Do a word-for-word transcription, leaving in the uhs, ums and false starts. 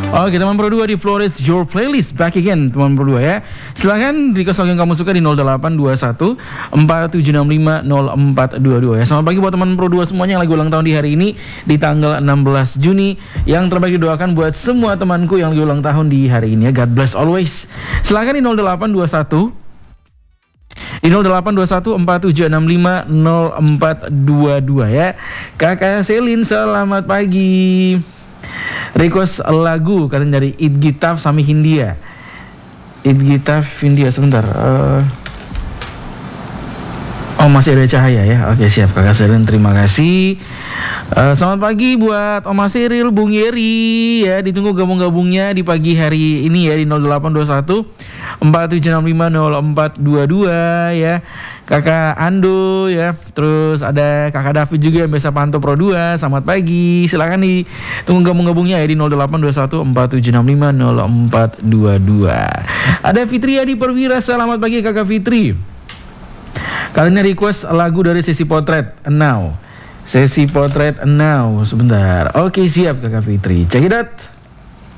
Oke teman Pro dua di Flores Your Playlist back again teman Pro dua ya. Silahkan request lagu yang kamu suka di nol delapan dua satu empat tujuh enam lima nol empat dua dua ya. Selamat pagi buat teman Pro dua semuanya yang lagi ulang tahun di hari ini di tanggal enam belas Juni. Yang terbaik didoakan buat semua temanku yang lagi ulang tahun di hari ini ya. God bless always. Silahkan di nol delapan dua satu di nol delapan dua satu empat tujuh enam lima nol empat dua dua ya. Kakak Selin selamat pagi. Request lagu katanya dari Idgitaf Sami Hindia. Idgitaf Hindia sebentar. Uh... Oh masih ada cahaya ya. Oke siap Kakak Selin, terima kasih. Uh, selamat pagi buat Oma Siril, Bung Yeri ya. Ditunggu gabung-gabungnya di pagi hari ini ya di nol delapan dua satu empat tujuh enam lima nol empat dua dua ya. Kakak Ando ya. Terus ada Kakak David juga yang biasa pantau Pro dua. Selamat pagi. Silakan ditunggu gabung-gabungnya ya di nol delapan dua satu empat tujuh enam lima nol empat dua dua. Ada Fitria di Perwira. Selamat pagi Kakak Fitri. Kali ini request lagu dari Sesi Potret Now. Sesi Potret Now sebentar. Oke siap Kakak Fitri. Check it out.